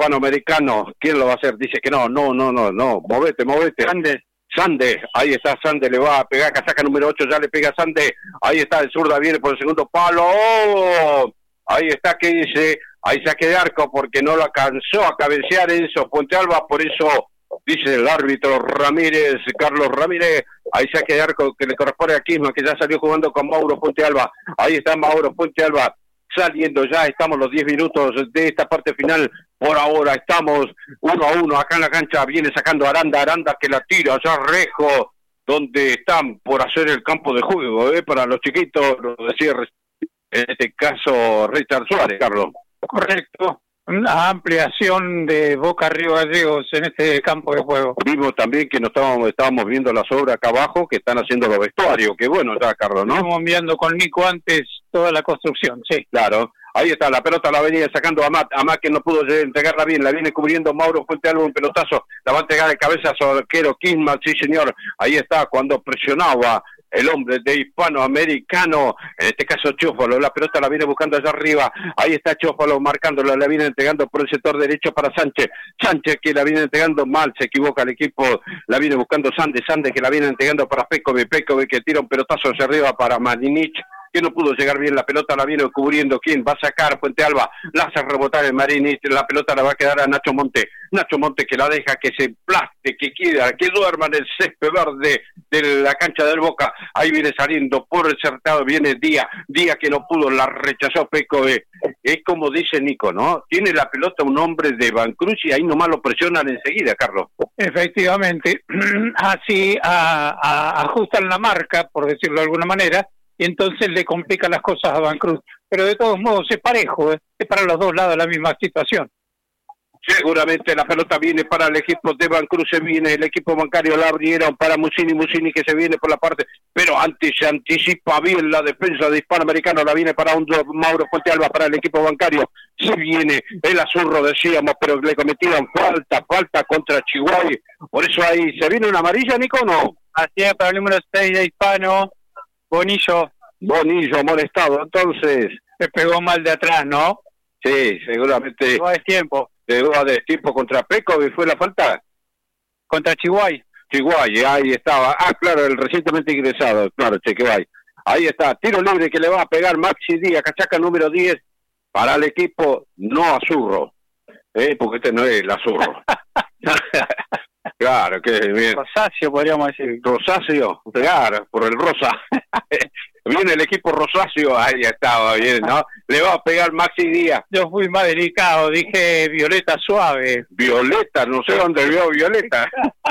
Hispanoamericano. ¿Quién lo va a hacer? Dice que no. Movete. Sande, ahí está Sande, le va a pegar, casaca número 8, ya le pega Sande, ahí está el zurda, viene por el segundo palo, ¡oh! Ahí está, ¿qué dice? Ahí saque de arco porque no lo alcanzó a cabecear Enzo Puentealba, por eso dice el árbitro Carlos Ramírez, ahí saque de arco que le corresponde a Quisma, que ya salió jugando con Mauro Puentealba, ahí está Mauro Puentealba, saliendo ya, estamos los 10 minutos de esta parte final, por ahora estamos 1-1 acá en la cancha, viene sacando Aranda que la tira, ya Rejo, donde están por hacer el campo de juego, para los chiquitos, lo decía en este caso Richard Suárez, Carlos. Correcto, una ampliación de Boca Río Gallegos en este campo de juego. Vimos también que estábamos viendo las obras acá abajo, que están haciendo los vestuarios, que bueno ya, Carlos, ¿no? Estamos enviando con Nico antes toda la construcción, sí. Claro, ahí está, la pelota la venía sacando Amat que no pudo entregarla bien, la viene cubriendo Mauro Puentealba, un pelotazo, la va a entregar de cabeza a arquero Quisman, sí señor, ahí está, cuando presionaba el hombre de Hispanoamericano, en este caso Chófalo, la pelota la viene buscando allá arriba, ahí está Chófalo marcándola, la viene entregando por el sector derecho para Sánchez que la viene entregando mal, se equivoca el equipo, la viene buscando Sande que la viene entregando para Pekovic que tira un pelotazo hacia arriba para Marinich, que no pudo llegar bien, la pelota la viene cubriendo, ¿quién? Va a sacar Puentealba, la hace rebotar el Marinich, la pelota la va a quedar a Nacho Monte que la deja que se plaste, que quiera, que duerma en el césped verde de la cancha del Boca, ahí viene saliendo por el cercado, viene Díaz que no pudo, la rechazó Pekovic, es como dice Nico, ¿no? Tiene la pelota un hombre de Vancruz y ahí nomás lo presionan enseguida, Carlos. Efectivamente, así ajustan la marca, por decirlo de alguna manera, y entonces le complica las cosas a Vancruz. Pero de todos modos es parejo, es para los dos lados la misma situación. Seguramente la pelota viene para el equipo de Vancruz, se viene el equipo bancario, la abrieron para Mussini que se viene por la parte, pero antes se anticipa bien la defensa de Hispanoamericano, la viene para un Mauro Puentealba para el equipo bancario, se viene el azurro, decíamos, pero le cometían falta contra Chihuahua, por eso ahí se viene una amarilla, Nico, ¿no? Así es, para el número 6 de Hispano, Bonillo molestado, entonces. Se pegó mal de atrás, ¿no? Sí, seguramente. Llegó a destiempo. Llegó a destiempo contra Pekovic, ¿fue la falta? Contra Chihuahua, ahí estaba. Claro, el recientemente ingresado, claro, Chequebay. Ahí está, tiro libre que le va a pegar Maxi Díaz, cachaca número 10, para el equipo no azurro. Porque este no es el azurro. Claro, que bien. Rosáceo, podríamos decir. Rosáceo, claro, por el rosa. Viene el equipo rosáceo, ahí estaba bien, ¿no? Le va a pegar Maxi Díaz. Yo fui más delicado, dije Violeta suave. Violeta, no sé dónde vio Violeta.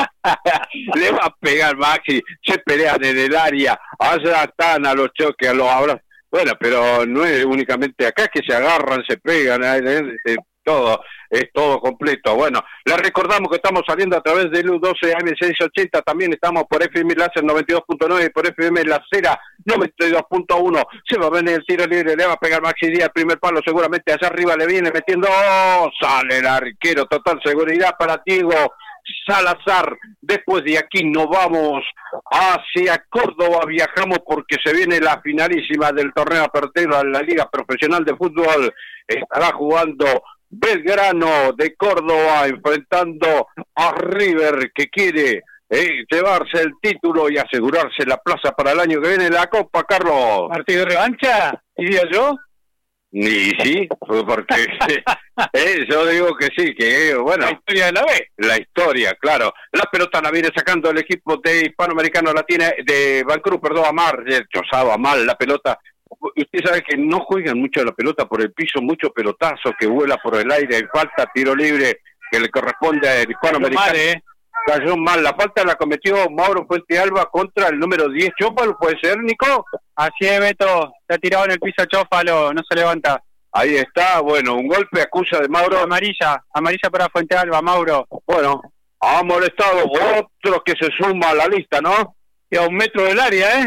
Le va a pegar Maxi, se pelean en el área, allá están a los choques, a los abrazos. Bueno, pero no es únicamente acá que se agarran, se pegan, todo, es todo completo. Bueno, les recordamos que estamos saliendo a través del U12 AM680, también estamos por FM Láser 92.9 y por FM La Cera 92.1. Se va a venir el tiro libre, le va a pegar Maxi Díaz, primer palo, seguramente allá arriba le viene metiendo, sale el arquero, total seguridad para Diego Salazar. Después de aquí nos vamos hacia Córdoba, viajamos porque se viene la finalísima del torneo apertura en la Liga Profesional de Fútbol. Estará jugando Belgrano de Córdoba enfrentando a River, que quiere llevarse el título y asegurarse la plaza para el año que viene la Copa, Carlos. ¿Partido de revancha? ¿Diría yo? Y sí, porque yo digo que sí, que bueno. La historia de la B. La historia, claro. La pelota la viene sacando el equipo de Hispanoamericano, la tiene de Vancruz, Amar, chozaba mal la pelota. Usted sabe que no juegan mucho la pelota por el piso, mucho pelotazo que vuela por el aire, hay falta, tiro libre que le corresponde al Hispanoamericano. Cayó mal, la falta la cometió Mauro Puentealba contra el número 10, Chófalo, ¿puede ser, Nico? Así es, Beto, está tirado en el piso Chófalo, no se levanta. Ahí está, bueno, un golpe acusa de Mauro. Amarilla para Puentealba, Mauro. Bueno, ha molestado otro que se suma a la lista, ¿no? Y a 1 metro del área,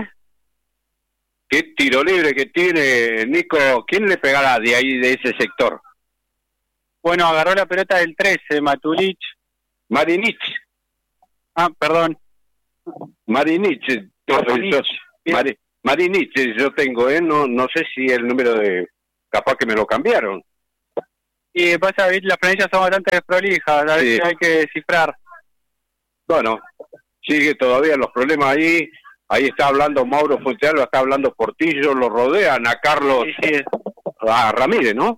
Qué tiro libre que tiene, Nico. ¿Quién le pegará de ahí, de ese sector? Bueno, agarró la pelota del 13, Matulich. Marinich. Perdón. Marinich, yo tengo, no sé si el número de... Capaz que me lo cambiaron. Y pasa, ¿viste? Las planillas son bastante desprolijas, a veces hay que descifrar. Bueno, sigue todavía los problemas ahí. Ahí está hablando Mauro Fuentealba, está hablando Portillo, lo rodean a Carlos, a Ramírez, ¿no?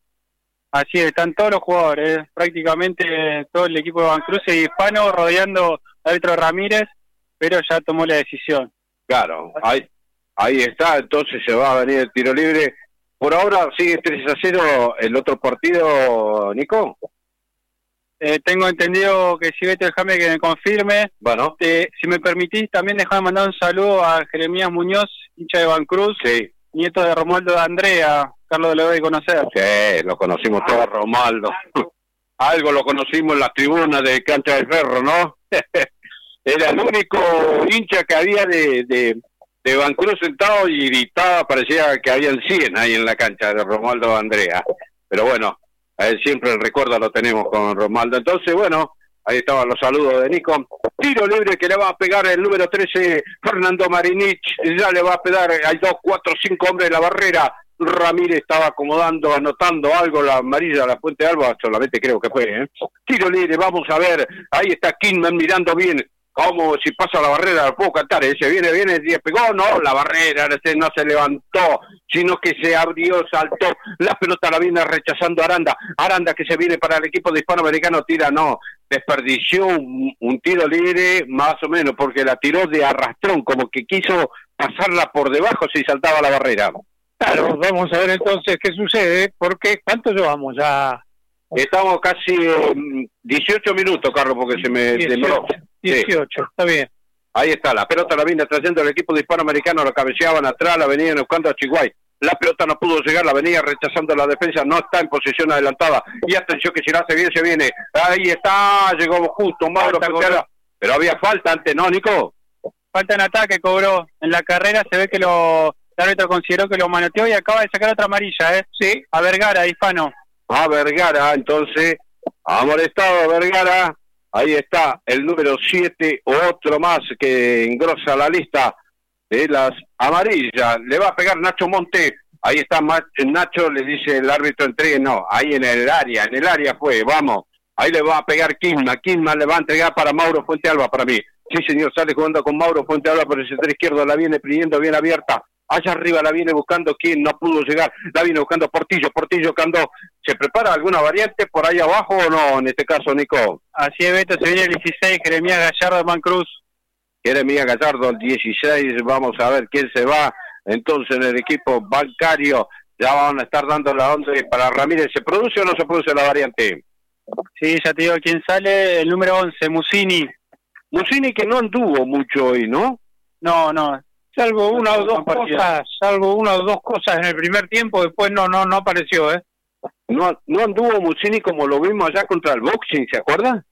Así es, están todos los jugadores, prácticamente todo el equipo de Vancruz y Hispano rodeando al árbitro Ramírez, pero ya tomó la decisión. Claro, ahí está, entonces se va a venir el tiro libre. Por ahora sigue 3-0 el otro partido, Nico. Tengo entendido que si Beto, déjame que me confirme. Bueno. Si me permitís, también déjame mandar un saludo a Jeremías Muñoz, hincha de Vancruz, nieto de Romualdo de Andrea. Carlos lo debe conocer. Sí, lo conocimos todos, Romualdo. Algo lo conocimos en las tribunas de Cancha de Ferro, ¿no? Era el único hincha que había de Vancruz sentado y gritaba, parecía que habían 100 ahí en la cancha de Romualdo de Andrea. Pero bueno, siempre el recuerdo lo tenemos con Romualdo. Entonces, bueno, ahí estaban los saludos de Nico. Tiro libre que le va a pegar el número 13, Fernando Marinich. Ya le va a pegar, hay 2, 4, 5 hombres de la barrera. Ramírez estaba acomodando, anotando algo, la amarilla, la Fuentealba, solamente creo que fue, Tiro libre, vamos a ver, ahí está Kingman mirando bien, como si pasa la barrera, lo puedo cantar, ese viene, y pegó, no, la barrera, ese no se levantó, sino que se abrió, saltó, la pelota la viene rechazando Aranda que se viene para el equipo de Hispanoamericano, tira, no, desperdició un tiro libre, más o menos, porque la tiró de arrastrón, como que quiso pasarla por debajo si saltaba la barrera. Claro, vamos a ver entonces qué sucede, porque ¿cuánto llevamos ya? Estamos casi 18 minutos, Carlos, porque se me demoró. 18, está bien. Ahí está, la pelota la viene trayendo el equipo de Hispanoamericano, la cabeceaban atrás, la venían buscando a Chihuahua. La pelota no pudo llegar, la venía rechazando la defensa, no está en posición adelantada. Y atención que si la hace bien, se viene. Ahí está, llegó justo, Mauro, pero había falta antes, ¿no, Nico? Falta en ataque, cobró. En la carrera se ve que el árbitro consideró que lo manoteó y acaba de sacar otra amarilla, Sí. A Vergara, Hispano. A Vergara, entonces, ha molestado a Vergara. Ahí está el número 7, otro más que engrosa la lista de las amarillas. Le va a pegar Nacho Monte. Ahí está Nacho, le dice el árbitro entregue. No, ahí en el área fue, vamos. Ahí le va a pegar Kingman le va a entregar para Mauro Fuentealba, para mí. Sí, señor, sale jugando con Mauro Fuentealba por el sector izquierdo, la viene pidiendo bien abierta. Allá arriba la viene buscando quien no pudo llegar, la viene buscando Portillo Candó. ¿Se prepara alguna variante por ahí abajo o no, en este caso, Nico? Así es, Beto, se viene el 16, Jeremías Gallardo de Vancruz. Jeremías Gallardo, el 16, vamos a ver quién se va. Entonces en el equipo bancario ya van a estar dando la onda para Ramírez. ¿Se produce o no se produce la variante? Sí, ya te digo quién sale, el número 11, Musini. Musini que no anduvo mucho hoy, ¿no? No. Salvo una o dos cosas en el primer tiempo, después no apareció, No anduvo Musini como lo vimos allá contra el Boxing, ¿se acuerdan?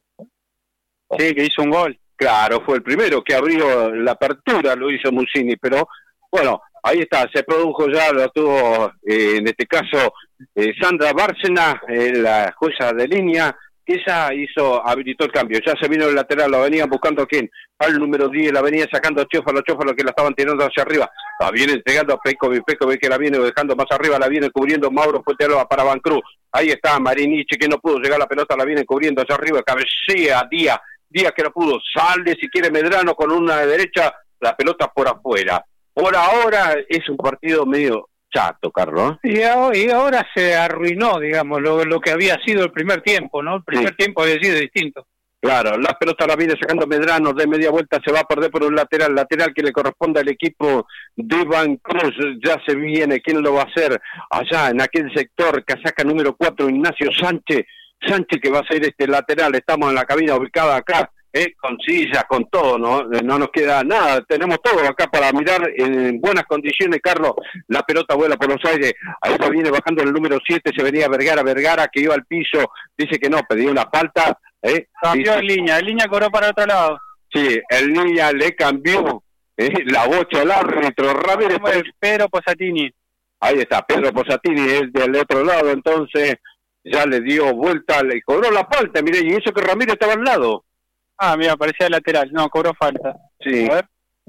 Sí, que hizo un gol. Claro, fue el primero que abrió la apertura, lo hizo Musini, pero bueno, ahí está, se produjo ya, lo tuvo en este caso Sandra Bárcena, la jueza de línea, que ella habilitó el cambio, ya se vino el lateral, lo venían buscando a quién, al número 10, la venía sacando a Chófalo que la estaban tirando hacia arriba, la viene entregando a Pekovic que la viene dejando más arriba, la viene cubriendo Mauro Fuentealba para Vancruz, ahí está Marinich que no pudo llegar la pelota, la viene cubriendo hacia arriba, cabecea Díaz que no pudo, sale si quiere Medrano con una de derecha, la pelota por afuera. Por ahora es un partido medio chato, Carlos. Y ahora se arruinó, digamos, lo que había sido el primer tiempo, ¿no? El primer tiempo había sido distinto. Claro, la pelota la viene sacando Medrano, de media vuelta se va a perder por un lateral que le corresponde al equipo de Vancruz, ya se viene, ¿quién lo va a hacer? Allá en aquel sector, casaca número 4, Ignacio Sánchez que va a ser este lateral, estamos en la cabina ubicada acá, con sillas, con todo, no nos queda nada, tenemos todo acá para mirar en buenas condiciones, Carlos, la pelota vuela por los aires, ahí se viene bajando el número 7, se venía Vergara que iba al piso, dice que no, pedía una falta, cambió el línea cobró para otro lado. Sí, el línea le cambió, la bocha al árbitro, Ramírez. Pedro Posatini. Ahí está, Pedro Posatini es del otro lado, entonces ya le dio vuelta, le cobró la falta, mire, y eso que Ramírez estaba al lado. Ah, mira, parecía lateral, no, cobró falta. Sí. A ver.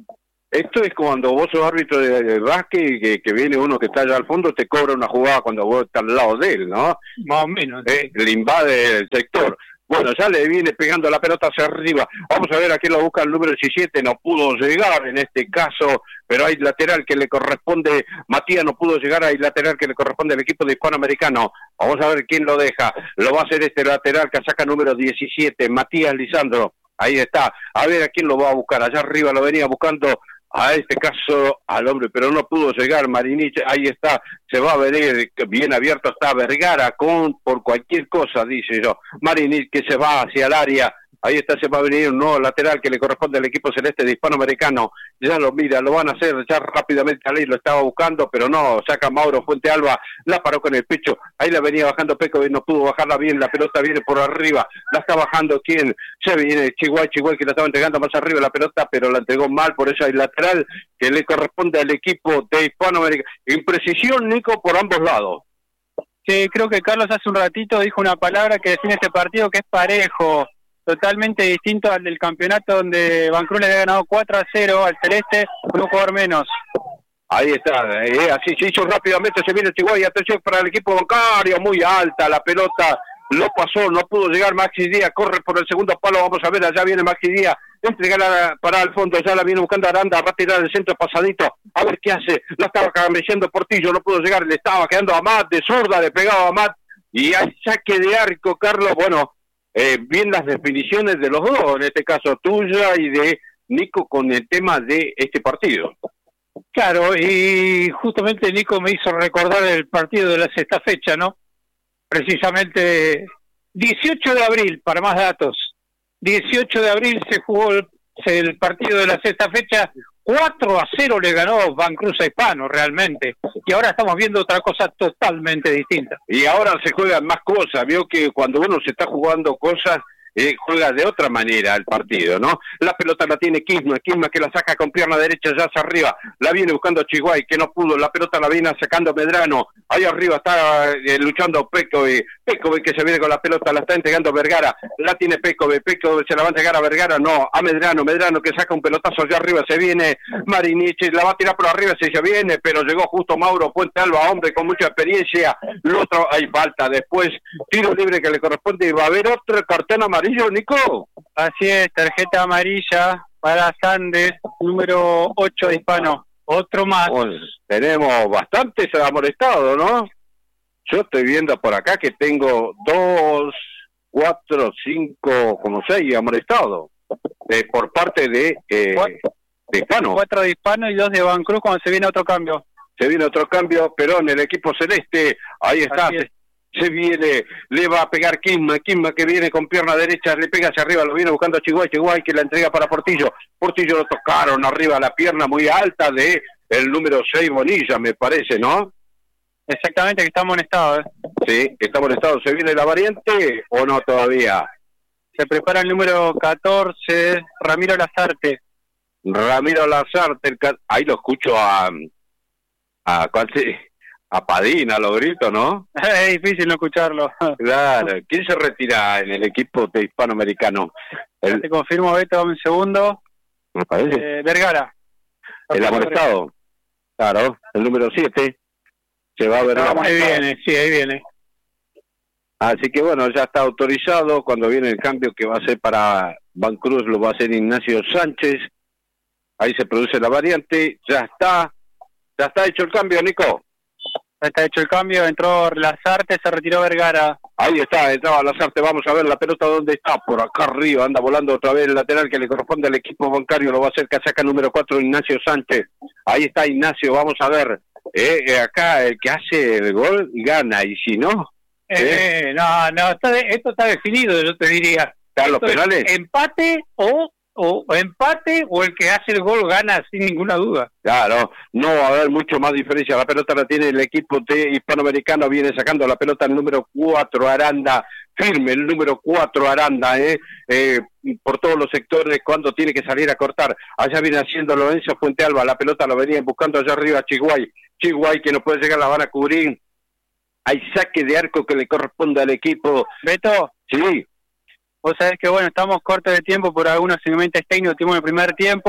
Esto es cuando vos sos árbitro de básquet, que viene uno que está allá al fondo, te cobra una jugada cuando vos estás al lado de él, ¿no? Más o menos. Le invade el sector. Bueno, ya le viene pegando la pelota hacia arriba. Vamos a ver a quién lo busca el número 17. No pudo llegar en este caso, pero hay lateral que le corresponde. Matías no pudo llegar, hay lateral que le corresponde al equipo de Hispanoamericano. Vamos a ver quién lo deja. Lo va a hacer este lateral que saca número 17, Matías Lisandro. Ahí está. A ver a quién lo va a buscar. Allá arriba lo venía buscando, a este caso al hombre, pero no pudo llegar Marinich. Ahí está, se va a venir, bien abierto está Vergara por cualquier cosa, dice yo. Marinich que se va hacia el área, ahí está, se va a venir un nuevo lateral que le corresponde al equipo celeste de Hispanoamericano. Ya lo mira, lo van a hacer ya rápidamente. Ali lo estaba buscando, pero no, saca Mauro Fuente Alba, la paró con el pecho, ahí la venía bajando Peco y no pudo bajarla bien, la pelota viene por arriba, la está bajando ¿quién? Se viene Chihuahua que la estaba entregando más arriba la pelota, pero la entregó mal, por eso hay lateral que le corresponde al equipo de Hispanoamericano. Imprecisión, Nico, por ambos lados. Sí, creo que Carlos hace un ratito dijo una palabra que define este partido, que es parejo. Totalmente distinto al del campeonato donde Vancruz le había ganado 4-0 al Celeste, con un jugador menos. Ahí está, así se hizo rápidamente, se viene Chihuahua, atención para el equipo bancario, muy alta la pelota, lo pasó, no pudo llegar Maxi Díaz, corre por el segundo palo, vamos a ver, allá viene Maxi Díaz, entrega para el fondo, ya la viene buscando Aranda, va a tirar el centro pasadito, a ver qué hace, la estaba cabeceando Portillo, no pudo llegar, le estaba quedando a Matt, de zurda, le pegaba a Matt, y hay saque de arco, Carlos, bueno, bien las definiciones de los dos, en este caso tuya y de Nico con el tema de este partido. Claro, y justamente Nico me hizo recordar el partido de la sexta fecha, ¿no? Precisamente 18 de abril, para más datos. 18 de abril se jugó el partido de la sexta fecha, 4-0 le ganó Vancruz a Hispano realmente, y ahora estamos viendo otra cosa totalmente distinta. Y ahora se juegan más cosas, veo que cuando uno se está jugando cosas, juega de otra manera el partido, ¿no? La pelota la tiene Quisma que la saca con pierna derecha ya hacia arriba, la viene buscando Chihuahua que no pudo, la pelota la viene sacando Medrano, ahí arriba está luchando Pekovic que se viene con la pelota, la está entregando Vergara, la tiene Pekovic se la va a entregar a Vergara, no, a Medrano que saca un pelotazo allá arriba, se viene Marinich, la va a tirar por arriba, se viene, pero llegó justo Mauro Puente Alba, hombre con mucha experiencia, el otro, hay falta, después tiro libre que le corresponde y va a haber otro cartón amarillo, Nico. Así es, tarjeta amarilla para Sandes, número 8 de Hispano. Otro más. Pues, tenemos bastantes amonestados, ¿no? Yo estoy viendo por acá que tengo 2, 4, 5, como 6 amonestados por parte de Hispano. 4 de Hispano y 2 de Vancruz cuando se viene otro cambio. Se viene otro cambio, Perón, el equipo celeste, ahí está. Se viene, le va a pegar Quisma que viene con pierna derecha, le pega hacia arriba, lo viene buscando a Chihuahua que la entrega para Portillo lo tocaron arriba, la pierna muy alta de el número 6 Bonilla, me parece, ¿no? Exactamente, que está amonestado, Sí, está amonestado, ¿se viene la variante o no todavía? Se prepara el número 14, Ramiro Lazarte, ahí lo escucho a Padina, lo grito, ¿no? Es difícil no escucharlo. Claro, ¿quién se retira en el equipo de Hispanoamericano? Te confirmo, Beto, dame un segundo. Me parece. Vergara. El amonestado. Claro, el número 7. Se va a ver. Ahí viene. Así que bueno, ya está autorizado. Cuando viene el cambio que va a ser para Vancruz, lo va a hacer Ignacio Sánchez. Ahí se produce la variante. Ya está hecho el cambio, Nico. Ya está hecho el cambio, entró Lazarte, se retiró Vergara. Ahí entraba Lazarte, vamos a ver la pelota dónde está, por acá arriba, anda volando otra vez el lateral que le corresponde al equipo bancario, lo va a hacer casaca número 4, Ignacio Sánchez. Ahí está Ignacio, vamos a ver, acá el que hace el gol gana, y si no... No, esto está definido, yo te diría. ¿Están los penales? Empate o el que hace el gol gana sin ninguna duda. Claro, no va a haber mucho más diferencia. La pelota la tiene el equipo de Hispanoamericano, viene sacando la pelota el número 4 Aranda, firme el número 4 Aranda, por todos los sectores cuando tiene que salir a cortar. Allá viene haciendo Lorenzo Fuente Alba, la pelota lo venía buscando allá arriba Chihuahua que no puede llegar, la van a cubrir. Hay saque de arco que le corresponde al equipo. Beto. Sí. Vos sabés que bueno, estamos cortos de tiempo por algunos segmentos técnicos que tuvimos en el primer tiempo,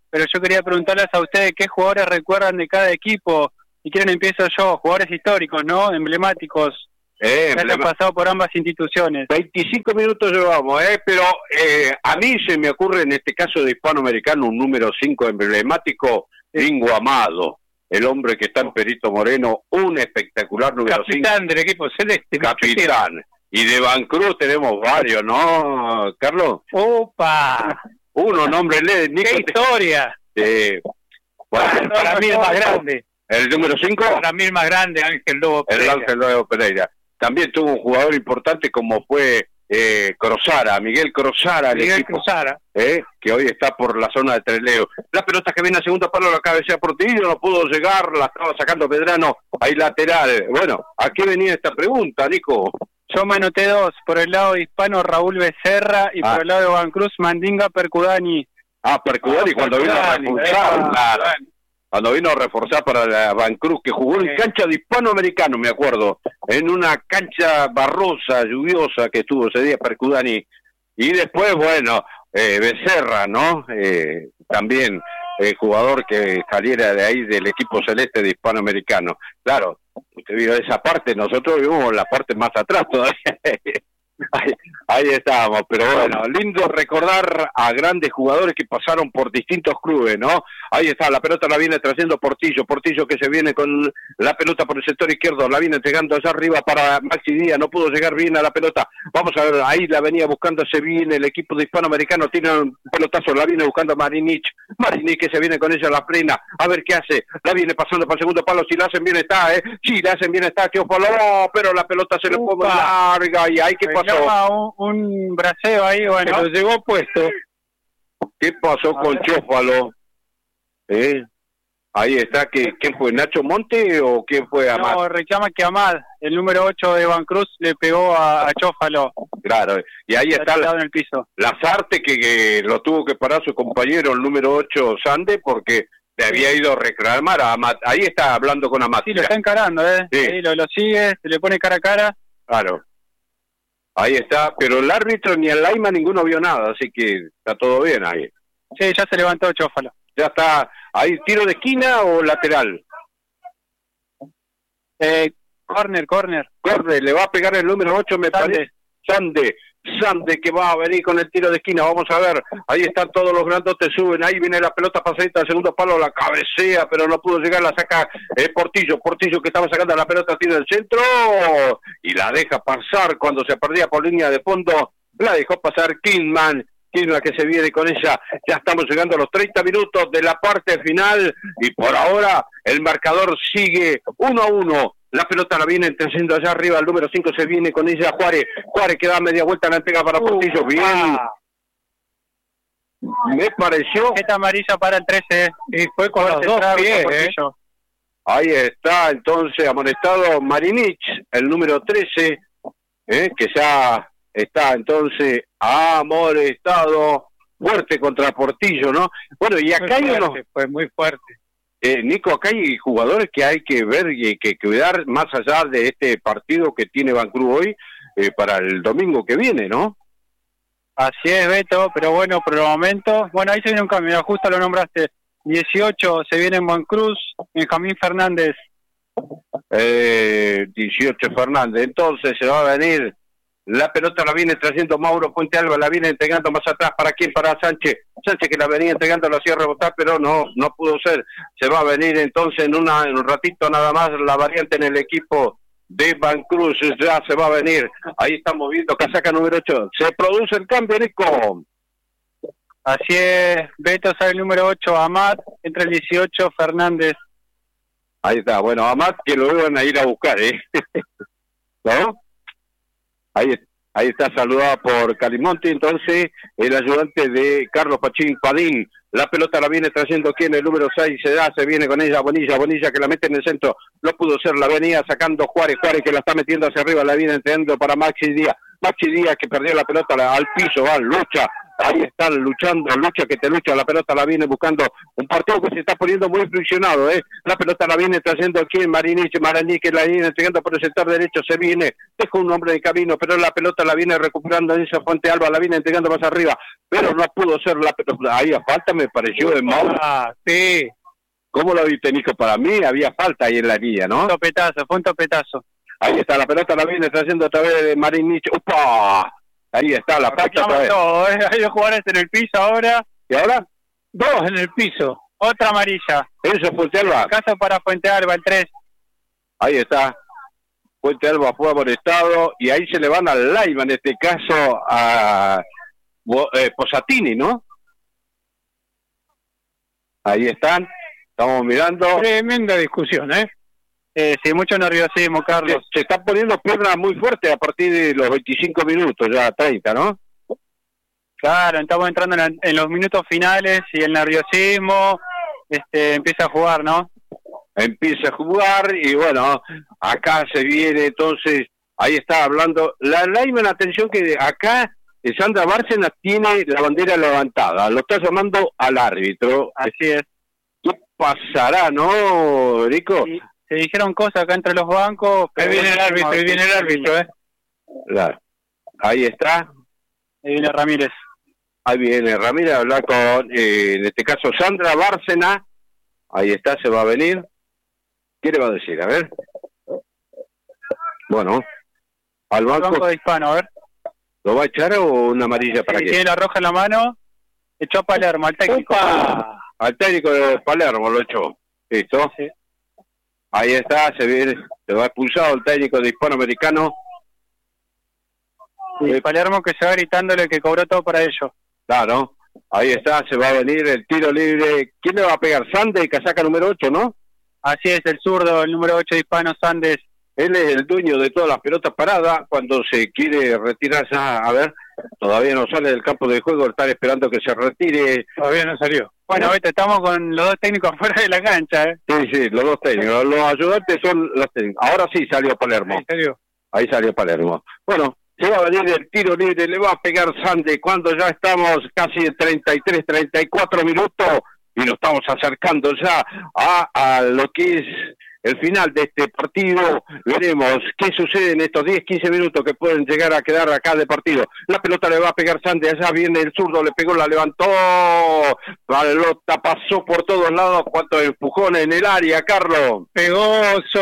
pero yo quería preguntarles a ustedes qué jugadores recuerdan de cada equipo. Si quieren empiezo yo, jugadores históricos, ¿no? Emblemáticos, que hayan pasado por ambas instituciones. 25 minutos llevamos, pero a mí se me ocurre en este caso de hispanoamericano un número 5 emblemático, Ringo Amado, el hombre que está en Perito Moreno, un espectacular número 5. Capitán del equipo celeste. Capitán. Y de Vancruz tenemos varios, ¿no, Carlos? ¡Opa! Uno, nómbrele. ¡Qué historia! Bueno, para mí el más grande. ¿El número 5? Para mí el más grande, Ángel Lobo Pereira. El Ángel Lobo Pereira. También tuvo un jugador importante como fue Crosara, Miguel Crosara. Miguel Crosara. Que hoy está por la zona de Trelew. La pelota que viene a segundo palo, la cabecea Portillo, no pudo llegar, la estaba sacando Medrano, ahí lateral. Bueno, ¿a qué venía esta pregunta, Nico? Yo me anoté 2, por el lado hispano Raúl Becerra y por el lado de Vancruz Mandinga Percudani. Percudani cuando vino a reforzar, claro. Cuando vino a reforzar para la Vancruz, que jugó en cancha de hispanoamericano, me acuerdo, en una cancha barrosa, lluviosa que estuvo ese día Percudani. Y después, bueno, Becerra, ¿no? También jugador que saliera de ahí del equipo celeste de hispanoamericano. Claro, usted vio esa parte, nosotros vimos la parte más atrás todavía. Ahí estábamos, pero bueno, lindo recordar a grandes jugadores que pasaron por distintos clubes, ¿no? Ahí está, la pelota la viene trayendo Portillo que se viene con la pelota por el sector izquierdo, la viene entregando allá arriba para Maxi Díaz, no pudo llegar bien a la pelota, vamos a ver, ahí la venía buscándose bien el equipo de hispanoamericano, tiene un pelotazo, la viene buscando Marinich que se viene con ella, la frena, a ver qué hace, la viene pasando para el segundo palo, si la hacen bien está, si la hacen bien está, pero la pelota se le fue muy larga, y ahí qué pasó. Un braceo ahí, bueno. Se lo llevó puesto. ¿Qué pasó con Chófalo? Ahí está, ¿quién fue? ¿Nacho Monte o quién fue? Amad? No, reclama que Amad, el número 8 de Vancruz, le pegó a Chófalo. Claro, y ahí está en el piso. Lazarte que lo tuvo que parar su compañero, el número 8, Sande, porque le había ido a reclamar a Amad. Ahí está hablando con Amad. Sí, lo está encarando, Sí. Ahí lo sigue, se le pone cara a cara. Claro. Ahí está, pero el árbitro ni el Laima ninguno vio nada, así que está todo bien ahí. Sí, ya se levantó Chófalo. Ya está, ahí tiro de esquina o lateral. Corner. Corner, le va a pegar el número 8, me parece. Sande que va a venir con el tiro de esquina, vamos a ver, ahí están todos los grandotes, suben, ahí viene la pelota pasadita al segundo palo, la cabecea, pero no pudo llegar, la saca Portillo que estaba sacando la pelota, tira del centro, y la deja pasar cuando se perdía por línea de fondo, la dejó pasar Kingman que se viene con ella, ya estamos llegando a los 30 minutos de la parte final, y por ahora el marcador sigue 1-1, la pelota la viene trayendo allá arriba, el número 5 se viene con ella, Juárez que da media vuelta, la entrega para Portillo, bien, me pareció. Esta amarilla para el 13, y fue con los dos pies, Ahí está, entonces, amonestado Marinich, el número 13, que ya está, entonces, amonestado, fuerte contra Portillo, ¿no? Bueno, y acá hay unos... Fue muy fuerte. Nico, acá hay jugadores que hay que ver y que cuidar más allá de este partido que tiene Vancruz hoy para el domingo que viene, ¿no? Así es, Beto, pero bueno, por el momento, bueno, ahí se viene un cambio, mira, justo lo nombraste, 18 se viene en Vancruz, Benjamín Fernández. 18 Fernández, entonces se va a venir, la pelota la viene trayendo Mauro Puente Alba, la viene entregando más atrás, ¿para quién? Para Sánchez que la venía entregando, la hacía rebotar, pero no pudo ser, se va a venir entonces en un ratito nada más la variante en el equipo de Vancruz, ya se va a venir, ahí estamos viendo casaca número 8, se produce el cambio, Nico. Así es, Beto sale el número 8, Amat, entra el 18, Fernández. Ahí está, bueno, Amat que lo iban a ir a buscar, ¿no? Ahí está saludado por Calimonte, entonces el ayudante de Carlos Padín, la pelota la viene trayendo aquí en el número 6, se viene con ella Bonilla que la mete en el centro, no pudo ser, la venía sacando Juárez que la está metiendo hacia arriba, la viene entregando para Maxi Díaz que perdió la pelota al piso, lucha Ahí están luchando, lucha que te lucha, la pelota la viene buscando, un partido que se está poniendo muy friccionado, la pelota la viene trayendo aquí en Marini que la viene entregando por el sector derecho, se viene, deja un hombre de camino, pero la pelota la viene recuperando en esa Fuente Alba, la viene entregando más arriba, pero no pudo ser la pelota, ahí a falta me pareció de Mauro. Sí. ¿Cómo lo viste, Nico? Para mí había falta ahí en la línea, ¿no? Fue un topetazo. Ahí está, la pelota la viene trayendo otra vez de Marini. ¡Upa! Ahí está, la falta otra vez. Hay 2 jugadores en el piso ahora. ¿Y ahora? 2 en el piso. Otra amarilla. Eso, Fuente Alba. Caso para Fuente Alba, el 3. Ahí está. Fuente Alba fue amonestado y ahí se le van al Laiva, en este caso a Posatini, ¿no? Ahí están. Estamos mirando. Tremenda discusión, Sí, mucho nerviosismo, Carlos. Se están poniendo piernas muy fuertes a partir de los 25 minutos, ya 30, ¿no? Claro, estamos entrando en los minutos finales y el nerviosismo empieza a jugar, ¿no? Empieza a jugar y bueno, acá se viene entonces, ahí está hablando, la atención que acá Sandra Bárcena tiene la bandera levantada, lo está llamando al árbitro. Así es. ¿Qué pasará, no, Rico? Sí. Se dijeron cosas acá entre los bancos. Ahí viene el árbitro, Claro. Ahí está. Ahí viene Ramírez. Ahí viene Ramírez a hablar con, en este caso, Sandra Bárcena. Ahí está, se va a venir. ¿Qué le va a decir? A ver. Bueno, al banco de Hispano, a ver. ¿Lo va a echar o una amarilla para qué? Tiene la roja en la mano. Echó a Palermo, al técnico. ¡Opa! Al técnico de Palermo lo echó. ¿Listo? Sí. Ahí está, se va expulsado el técnico de Hispanoamericano. Sí, Palermo que se va gritándole que cobró todo para ellos. Claro, ahí está, se va a venir el tiro libre. ¿Quién le va a pegar? Sandes, casaca número 8, ¿no? Así es, el zurdo, el número 8 de Hispano, Sandes. Él es el dueño de todas las pelotas paradas. Cuando se quiere retirar, a ver, todavía no sale del campo de juego, están esperando que se retire. Todavía no salió. Bueno, ahorita estamos con los 2 técnicos fuera de la cancha, Sí, los 2 técnicos. Los ayudantes son los técnicos. Ahora sí salió Palermo. ¿En serio? Ahí salió Palermo. Bueno, se va a venir el tiro libre, le va a pegar Sande cuando ya estamos casi en 33, 34 minutos y nos estamos acercando ya a lo que es el final de este partido. Veremos qué sucede en estos 10, 15 minutos que pueden llegar a quedar acá de partido. La pelota le va a pegar Sande, allá viene el zurdo, le pegó, la levantó, la pelota pasó por todos lados, cuántos empujones en el área, Carlos. Pegó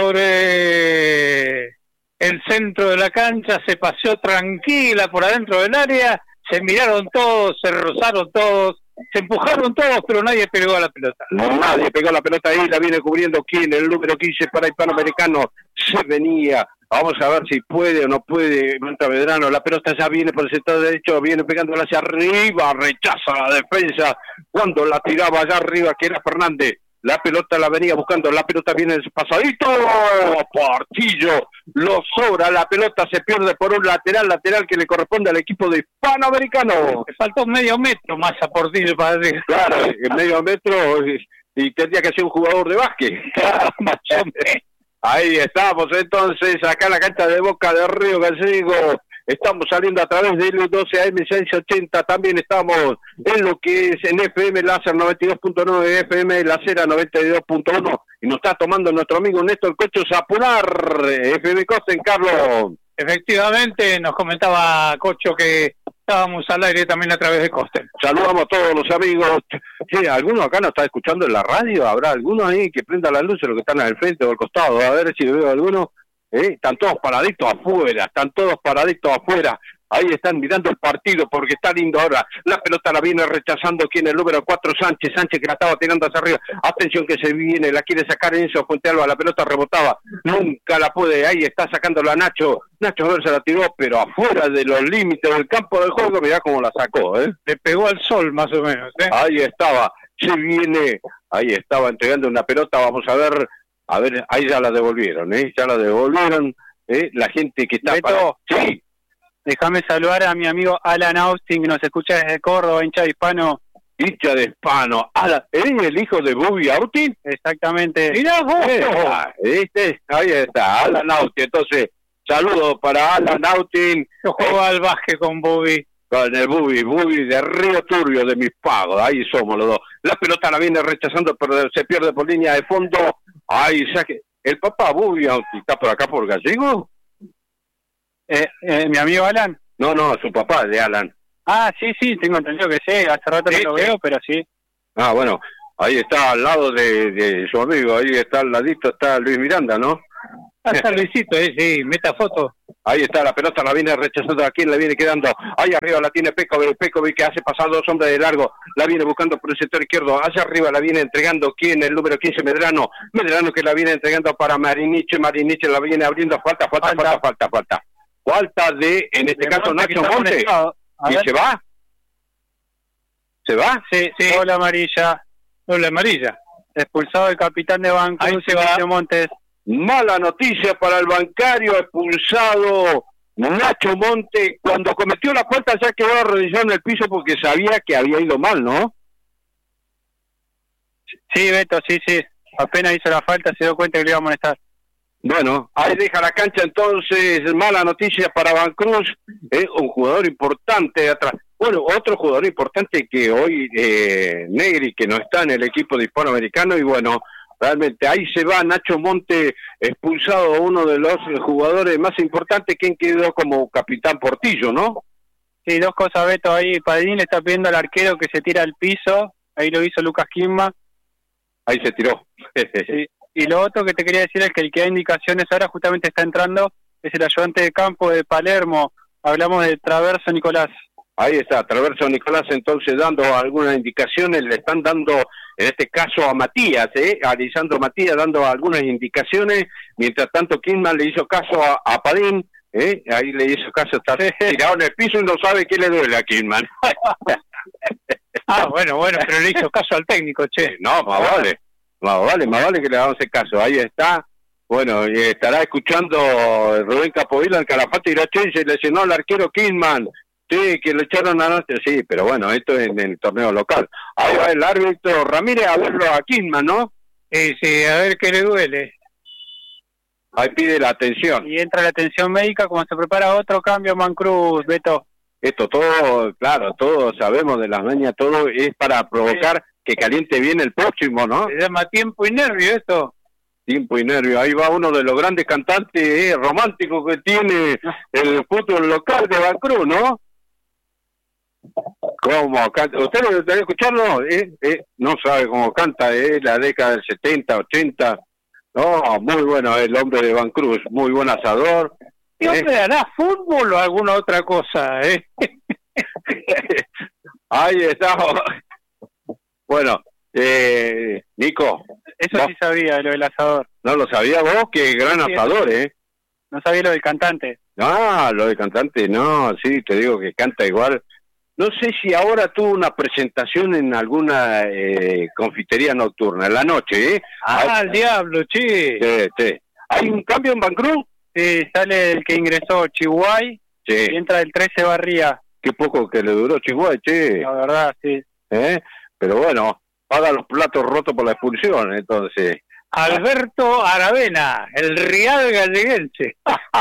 sobre el centro de la cancha, se paseó tranquila por adentro del área, se miraron todos, se rozaron todos, se empujaron todos, pero nadie pegó a la pelota. Nadie pegó la pelota ahí, la viene cubriendo ¿quién? El número 15 para Hispanoamericano, se venía. Vamos a ver si puede o no puede Medrano. La pelota ya viene por el sector derecho, viene pegándola hacia arriba, rechaza la defensa. Cuando la tiraba allá arriba, que era Fernández. La pelota la venía buscando, la pelota viene pasadito, Portillo, lo sobra, la pelota se pierde por un lateral que le corresponde al equipo de Hispanoamericano. Le faltó medio metro más a Portillo para decir. Claro, medio metro y tendría que ser un jugador de básquet. Más o menos. Ahí estamos entonces, acá en la cancha de Boca de Río Gallego. Estamos saliendo a través del 12 AM 680, también estamos en lo que es en FM Láser 92.9, FM La Cera 92.1, y nos está tomando nuestro amigo Néstor Cocho Zapunar, FM Costen, Carlos. Efectivamente, nos comentaba Cocho que estábamos al aire también a través de Costen. Saludamos a todos los amigos. Sí, ¿alguno acá nos está escuchando en la radio? ¿Habrá alguno ahí que prenda la luz, los que están al frente o al costado? A ver si veo alguno. Están todos paraditos afuera, ahí están mirando el partido porque está lindo ahora, la pelota la viene rechazando quien el número 4, Sánchez que la estaba tirando hacia arriba, atención que se viene, la quiere sacar Enzo Fuente Alba, la pelota rebotaba, nunca la puede, ahí está sacándola Nacho Ver se la tiró, pero afuera de los límites del campo del juego, mirá cómo la sacó, le pegó al sol más o menos, ahí estaba, se viene, ahí estaba entregando una pelota, vamos a ver, ahí ya la devolvieron, la gente que está... Beto, Sí. Déjame saludar a mi amigo Alan Austin, que nos escucha desde Córdoba, hincha de Hispano. Hincha de Hispano. ¿Eres el hijo de Bobby Austin? Exactamente. Mirá vos. ¿Viste? Ahí está, Alan Austin. Entonces, saludos para Alan Austin. Yo jugaba al básquet con Bobby. Con el Bubi de Río Turbio, de Mis Pagos, ahí somos los dos. La pelota la viene rechazando, pero se pierde por línea de fondo. Ahí saque. El papá Bubi, ¿está por acá por Gallego? ¿Mi amigo Alan? No, su papá, de Alan. Ah, sí, tengo entendido que sí, hace rato que lo veo, pero sí. Ah, bueno, ahí está al lado de su amigo, ahí está al ladito, está Luis Miranda, ¿no? Hasta Luisito, sí, meta foto. Ahí está, la pelota la viene rechazando, ¿a quién le viene quedando? Ahí arriba la tiene Pekovic que hace pasar 2 hombres de largo, la viene buscando por el sector izquierdo, hacia arriba la viene entregando, ¿quién? El número 15, Medrano que la viene entregando para Mariniche la viene abriendo, falta de, en este caso, Nacho Monte, ¿y se va? ¿Se va? Sí, doble amarilla. Expulsado el capitán de Banco, Nacho Montes. Mala noticia para el bancario, expulsado Nacho Monte. Cuando cometió la falta ya quedó arrodillado en el piso porque sabía que había ido mal, ¿no? Sí, Beto, sí. Apenas hizo la falta, se dio cuenta que le iba a molestar. Bueno, ahí deja la cancha entonces. Mala noticia para Vancruz, un jugador importante de atrás. Bueno, otro jugador importante que hoy, Negri, que no está en el equipo de hispanoamericano, y bueno, realmente ahí se va Nacho Monte, expulsado, uno de los jugadores más importantes, quien quedó como capitán Portillo, ¿no? Sí, 2 cosas, Beto, ahí Padín le está pidiendo al arquero que se tira al piso, ahí lo hizo Lucas Quimba. Ahí se tiró. Sí. Y lo otro que te quería decir es que el que da indicaciones ahora justamente está entrando, es el ayudante de campo de Palermo, hablamos de Traverso Nicolás. Ahí está, Traverso Nicolás entonces dando algunas indicaciones, le están dando, en este caso a Matías, a Lisandro Matías, dando algunas indicaciones, mientras tanto Kidman le hizo caso a Padín, ahí le hizo caso, está tirado en el piso y no sabe qué le duele a Kidman. Bueno, pero le hizo caso al técnico, che. No, más vale que le hagamos el caso, ahí está. Bueno, y estará escuchando Rubén Capovilla, el Calafate, y dirá, che, se lesionó al arquero Kidman. Sí, que lo echaron anoche, sí, pero bueno, esto es en el torneo local. Ahí va el árbitro Ramírez a verlo a Kidman, ¿no? Sí, a ver qué le duele. Ahí pide la atención. Y entra la atención médica, como se prepara otro cambio, Mancruz, Beto. Esto todo, claro, todos sabemos de las mañas, todo es para provocar que caliente bien el próximo, ¿no? Se llama tiempo y nervio esto. Tiempo y nervio. Ahí va uno de los grandes cantantes románticos que tiene el fútbol local de Vancruz, ¿no? ¿Cómo canta? ¿Usted lo debe escucharlo? No sabe cómo canta, la década del 70, 80. No, muy bueno el hombre de Vancruz, muy buen asador. ¿Y hombre hará fútbol o alguna otra cosa, Ahí está. Bueno, Nico. Eso sí sabía, lo del asador. ¿No lo sabía vos? Qué gran asador, No sabía lo del cantante. Ah, lo del cantante, no, sí, te digo que canta igual. No sé si ahora tuvo una presentación en alguna confitería nocturna, en la noche, al diablo, che. Sí. ¿Hay un cambio en Vancruz? Sí, sale el que ingresó, Chihuay, sí. Y entra el 13 Barría. Qué poco que le duró Chihuay, che. La verdad, sí. Pero bueno, paga los platos rotos por la expulsión, entonces. Alberto Aravena, el Real Galleguense.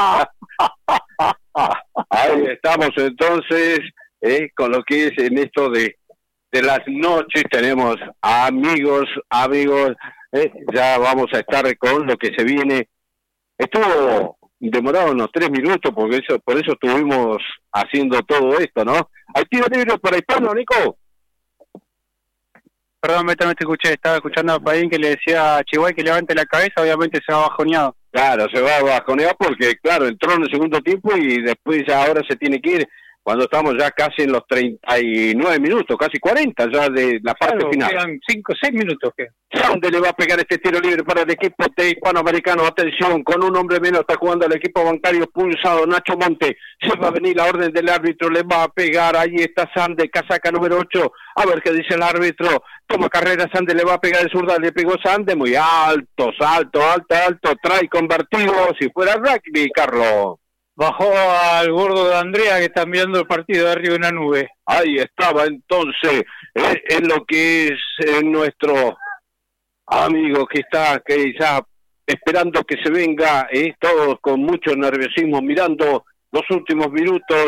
Ahí estamos entonces, con lo que es en esto de las noches, tenemos amigos, ya vamos a estar con lo que se viene. Estuvo demorado unos 3 minutos, porque por eso estuvimos haciendo todo esto, ¿no? ¿Hay tiro libre para Hispano, Nico? Perdón, Beto, no te escuché, estaba escuchando a Padín que le decía a Chihuay que levante la cabeza, obviamente se va bajoneado. Claro, se va bajoneado porque, claro, entró en el segundo tiempo y después ya ahora se tiene que ir, cuando estamos ya casi en los 39 minutos, casi 40 ya de la parte final. Quedan 5 o 6 minutos. ¿Dónde le va a pegar este tiro libre para el equipo de hispanoamericano? Atención, con un hombre menos está jugando el equipo bancario expulsado, Nacho Monte. Se va a venir la orden del árbitro, le va a pegar. Ahí está Sande, casaca número 8. A ver qué dice el árbitro. Toma carrera, Sande le va a pegar el zurda, le pegó Sande, muy alto, alto. Trae convertido, si fuera rugby, Carlos. Bajó al gordo de Andrea que está mirando el partido de arriba de una nube. Ahí estaba entonces, en lo que es nuestro amigo que está ya esperando que se venga, todos con mucho nerviosismo mirando los últimos minutos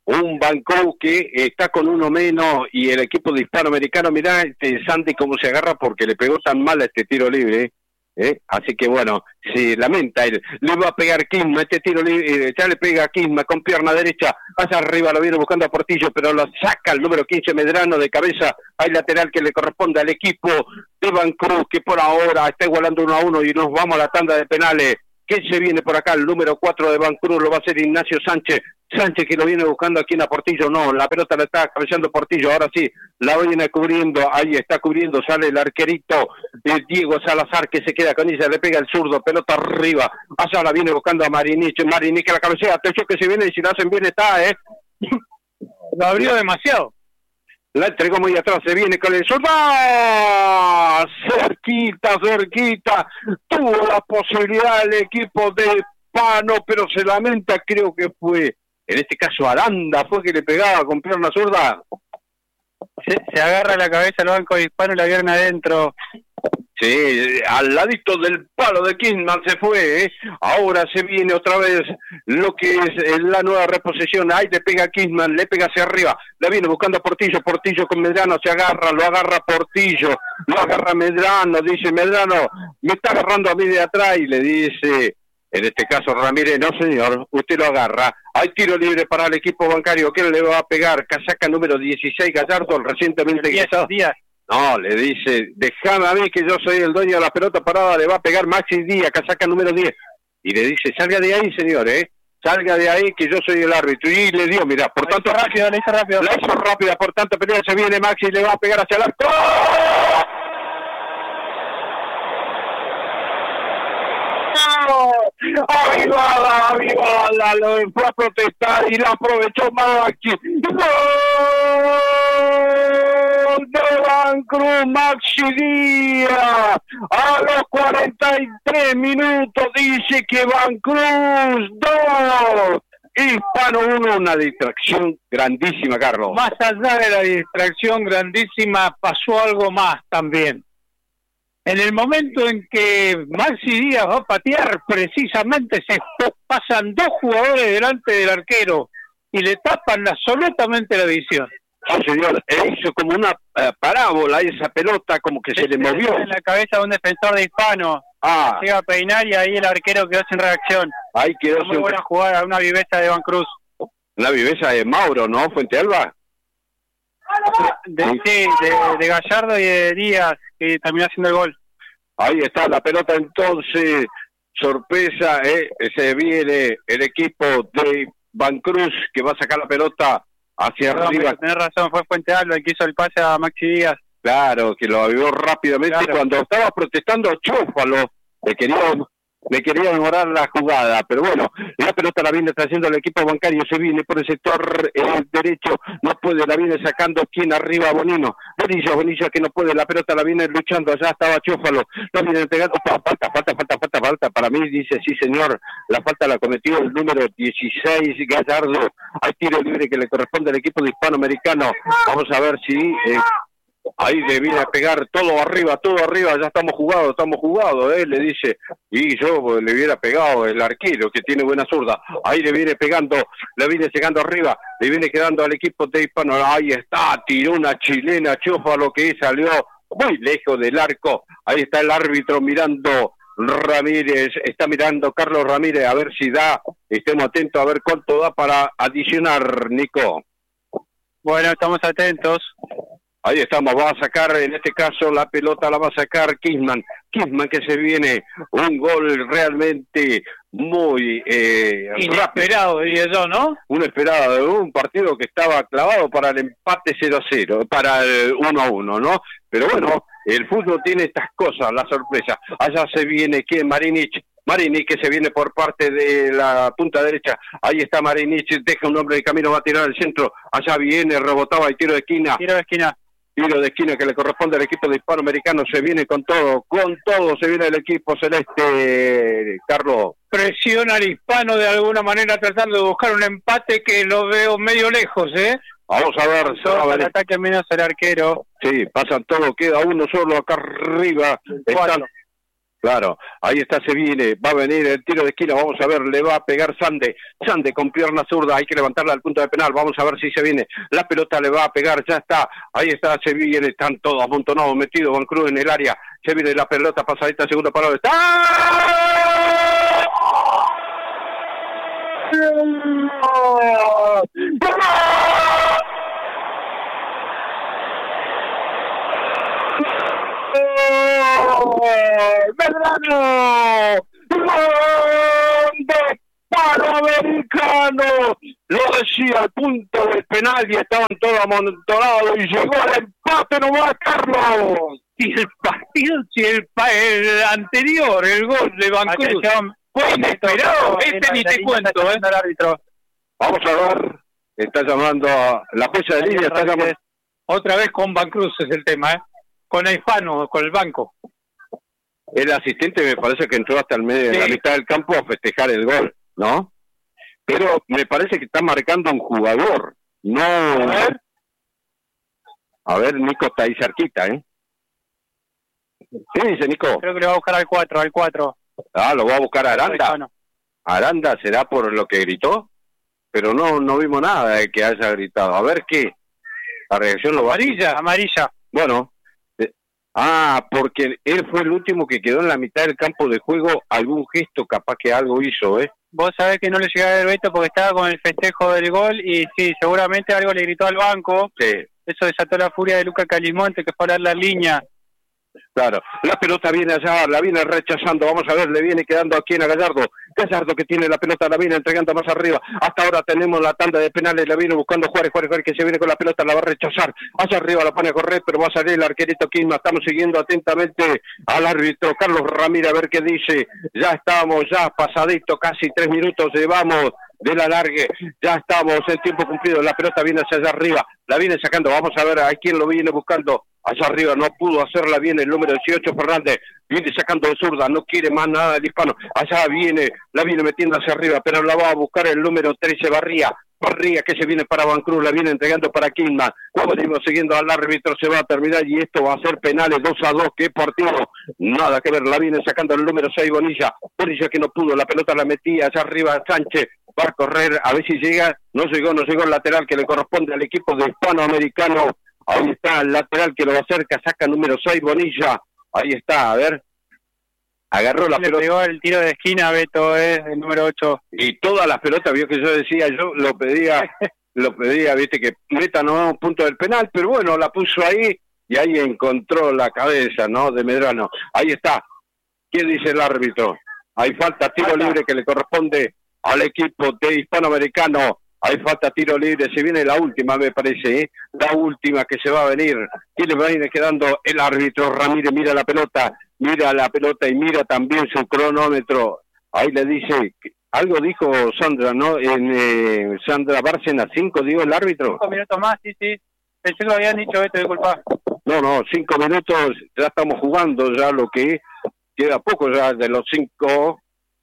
un Vancouver que está con uno menos y el equipo de hispanoamericano, mirá Sandy cómo se agarra porque le pegó tan mal a este tiro libre, así que bueno, se lamenta él, le va a pegar Quisma, este tiro libre, ya le pega a Quisma con pierna derecha, hacia arriba, lo viene buscando a Portillo, pero lo saca el número 15 Medrano de cabeza, hay lateral que le corresponde al equipo de Vancouver, que por ahora está igualando 1-1 y nos vamos a la tanda de penales. ¿Qué se viene por acá? El número 4 de Vancouver lo va a hacer Ignacio Sánchez que lo viene buscando aquí en Portillo, no, la pelota la está cabeceando Portillo, ahora sí, la viene cubriendo, ahí está cubriendo, sale el arquerito Diego Salazar que se queda con ella, le pega el zurdo, pelota arriba, allá la viene buscando a Marinich que la cabecea, atención que se viene y si la hacen bien está, lo abrió demasiado. La entregó muy atrás, se viene con el zurdo, cerquita, tuvo la posibilidad el equipo de Pano, pero se lamenta, creo que fue, en este caso Aranda, fue que le pegaba con pierna zurda. Se agarra la cabeza al banco de Hispano y la vieron adentro. Sí, al ladito del palo de Kingman se fue, Ahora se viene otra vez lo que es la nueva reposición, ahí le pega Kingman, le pega hacia arriba, la viene buscando a Portillo con Medrano, se agarra, lo agarra Portillo, lo agarra Medrano, dice Medrano, me está agarrando a mí de atrás y le dice, en este caso Ramírez, no señor, usted lo agarra, hay tiro libre para el equipo bancario, ¿quién le va a pegar? Casaca número 16, Gallardo, recientemente egresado. No, le dice, déjame a mí que yo soy el dueño de la pelota parada, le va a pegar Maxi Díaz, casaca número 10. Y le dice, salga de ahí, señor, salga de ahí que yo soy el árbitro. Y le dio, mira, por tanto... La hizo rápido. La hizo rápida, por tanto, pelea se viene Maxi, le va a pegar hacia el arco. Avivada, lo fue a protestar y la aprovechó Maxi. De Vancouver, Maxi Díaz a los 43 minutos dice que Vancouver 2 Hispano 1, una distracción grandísima, Carlos. Más allá de la distracción grandísima pasó algo más también. En el momento en que Maxi Díaz va a patear, precisamente se pasan dos jugadores delante del arquero y le tapan absolutamente la visión. Oh, señor, hizo como una parábola esa pelota, como que se le movió. En la cabeza de un defensor de Hispano. Llega a peinar y ahí el arquero quedó sin reacción. Ahí quedó muy buena jugada, una viveza de Van Cruz. Una viveza de Mauro, ¿no? Fuente Alba. De Gallardo y de Díaz, que terminó haciendo el gol. Ahí está la pelota entonces, sorpresa, se viene el equipo de Van Cruz que va a sacar la pelota hacia arriba. Tenés razón, fue Fuente Alba el que hizo el pase a Maxi Díaz. Claro, que lo avivó rápidamente. Claro. Cuando estaba protestando Chúfalo, le quería demorar la jugada, pero bueno, la pelota la viene trayendo el equipo bancario, se viene por el sector derecho, no puede, la viene sacando quien arriba, Bonillo que no puede, la pelota la viene luchando, allá estaba Chúfalo, lo viene pegando, falta, para mí dice, sí señor, la falta la cometió el número 16, Gallardo, hay tiro libre que le corresponde al equipo de hispanoamericano, vamos a ver si... ahí le viene a pegar todo arriba, ya estamos jugados, le dice, y yo le hubiera pegado el arquero que tiene buena zurda, ahí le viene pegando, le viene llegando arriba, le viene quedando al equipo de Hispano, ahí está, tiró una chilena, Chúfalo que salió muy lejos del arco, ahí está el árbitro mirando, Ramírez, está mirando Carlos Ramírez, a ver si da, estemos atentos a ver cuánto da para adicionar, Nico. Bueno, estamos atentos. Ahí estamos, va a sacar, en este caso, la pelota la va a sacar Kingman que se viene, un gol realmente muy inesperado, diría yo, ¿no? Un partido que estaba clavado para el empate 0-0, para el 1-1, ¿no? Pero bueno, el fútbol tiene estas cosas, la sorpresa. Allá se viene, ¿quién? Marinich que se viene por parte de la punta derecha, ahí está Marinich, deja un hombre de camino, va a tirar al centro, allá viene, rebotaba y tiro de esquina que le corresponde al equipo de hispanoamericano, se viene con todo, se viene el equipo celeste, Carlos. Presiona al Hispano de alguna manera tratando de buscar un empate que lo veo medio lejos, Vamos a ver. El ataque menos el arquero. Sí, pasan todo, queda uno solo acá arriba. Claro, ahí está, se viene, va a venir el tiro de esquina, vamos a ver, le va a pegar Sande con pierna zurda, hay que levantarla al punto de penal, vamos a ver si se viene, la pelota le va a pegar, ya está, ahí está, se viene, están todos amontonados, metidos, Van Cruz en el área, se viene la pelota, pasadita, segundo palo, ¡está! ¡Medrano! ¡Grande Panamericano! Lo decía al punto del penal y estaban todos amontonados y llegó el empate nomás, Carlos. Si el partido, el anterior, el gol de Van Cruz fue inesperado, ni te cuento, el árbitro. Vamos a ver, está llamando a la jueza de línea, está llamando. Otra vez con Van Cruz es el tema, con el Hispano, con el banco. El asistente me parece que entró hasta el medio, en la mitad del campo a festejar el gol, ¿no? Pero me parece que está marcando a un jugador, no... A ver, Nico está ahí cerquita, ¿eh? ¿Qué dice Nico? Creo que le va a buscar al 4. Ah, lo va a buscar a Aranda. Aranda será por lo que gritó, pero no vimos nada de que haya gritado. A ver qué. La reacción lo va. Amarilla. Bueno. Porque él fue el último que quedó en la mitad del campo de juego, algún gesto capaz que algo hizo, ¿eh? Vos sabés que no le llegaba el Beto porque estaba con el festejo del gol y sí, seguramente algo le gritó al banco. Sí. Eso desató la furia de Luca Calimonte, que fue a dar la línea. Claro, la pelota viene allá, la viene rechazando, vamos a ver, le viene quedando aquí a Gallardo que tiene la pelota, la viene entregando más arriba, hasta ahora tenemos la tanda de penales, la viene buscando Juárez que se viene con la pelota, la va a rechazar, hacia arriba la pone a correr, pero va a salir el arquerito Quilma, estamos siguiendo atentamente al árbitro Carlos Ramírez a ver qué dice, ya estamos, pasadito, casi 3 minutos llevamos de la largue, ya estamos en tiempo cumplido, la pelota viene hacia allá arriba, la viene sacando, vamos a ver a quién lo viene buscando, allá arriba no pudo hacerla bien el número 18 Fernández, viene sacando de zurda, no quiere más nada el Hispano, allá viene, la viene metiendo hacia arriba, pero la va a buscar el número 13 Barría que se viene para Van Cruz, la viene entregando para Quilma, como venimos siguiendo al árbitro, se va a terminar y esto va a ser penales 2-2, qué partido, nada que ver, la viene sacando el número 6 Bonilla que no pudo, la pelota la metía allá arriba Sánchez, va a correr, a ver si llega, no llegó el lateral que le corresponde al equipo de Hispanoamericano, ahí está el lateral que lo acerca, saca número 6 Bonilla, ahí está, a ver, agarró la pelota. Le pegó el tiro de esquina, Beto, el número 8. Y todas las pelotas, vio que yo decía, yo lo pedía, viste, que metan a un punto del penal, pero bueno, la puso ahí y ahí encontró la cabeza, ¿no?, de Medrano. Ahí está. ¿Qué dice el árbitro? Hay falta, tiro libre que le corresponde al equipo de Hispanoamericano. Hay falta, tiro libre, se viene la última, me parece, ¿eh? La última que se va a venir. ¿Quién le va a ir quedando? El árbitro Ramírez mira la pelota y mira también su cronómetro. Ahí le dice, algo dijo Sandra, ¿no? Sandra Bárcena, 5 dio el árbitro. 5 minutos más, sí. Pensé que lo habían dicho, Beto, disculpa. No, 5 minutos, ya estamos jugando, ya lo que queda poco ya de los 5...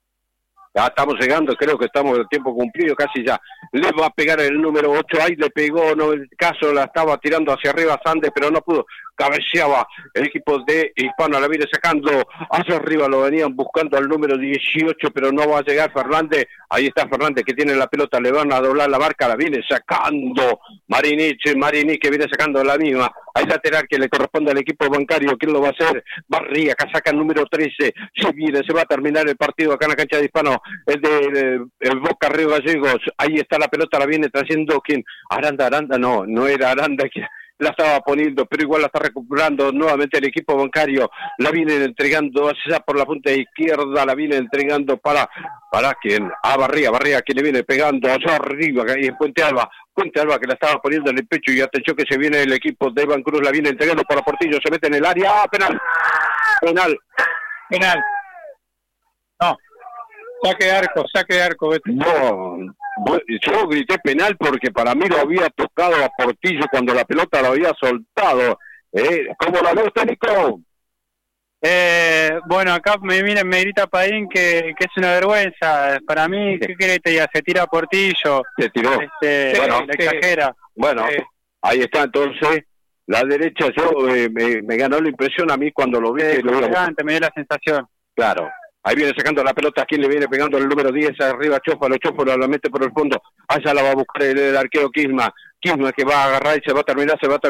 Ya estamos llegando, creo que estamos el tiempo cumplido, casi ya. Le va a pegar el número 8, ahí le pegó, no, el caso la estaba tirando hacia arriba Sandes, pero no pudo. Cabeceaba el equipo de Hispano, la viene sacando hacia arriba, lo venían buscando al número 18, pero no va a llegar Fernández. Ahí está Fernández que tiene la pelota, le van a doblar la marca, la viene sacando Marini que viene sacando la misma. Hay lateral que le corresponde al equipo bancario, ¿quién lo va a hacer? Barría, que saca el número 13, se va a terminar el partido acá en la cancha de Hispano, el de el Boca Río Gallegos. Ahí está la pelota, la viene trayendo ¿quién? Aranda, no era Aranda que la estaba poniendo, pero igual la está recuperando nuevamente el equipo bancario, la vienen entregando hacia por la punta izquierda, la viene entregando para quién, a Barría que le viene pegando allá arriba, ahí en Puente Alba que la estaba poniendo en el pecho y atención que se viene el equipo de Van Cruz, la viene entregando para Portillo, se mete en el área, penal, no, saque de arco, Beto. No, yo grité penal porque para mí lo había tocado a Portillo cuando la pelota lo había soltado. ¿Cómo la ve usted, Nico? Bueno, acá me grita Padín que es una vergüenza. Para mí, ¿qué querés te diga? Se tira a Portillo. Se tiró. Bueno, la exagera. Bueno, ahí está entonces. La derecha, yo me ganó la impresión a mí cuando lo vi. Me dio la sensación. Claro. Ahí viene sacando la pelota, ¿quién le viene pegando el número 10? Arriba Chófalo la mete por el fondo. Allá la va a buscar el arquero Quisma que va a agarrar y se terminó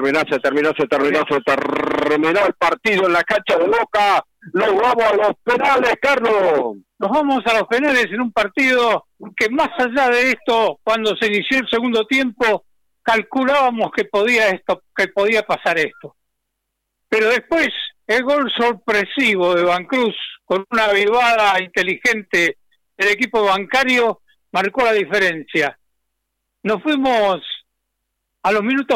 el partido en la cancha de Boca. Nos vamos a los penales, Carlos. Nos vamos a los penales en un partido que más allá de esto, cuando se inició el segundo tiempo, calculábamos que podía pasar esto. Pero después, el gol sorpresivo de Vancruz, con una vivada inteligente del equipo bancario, marcó la diferencia. Nos fuimos a los minutos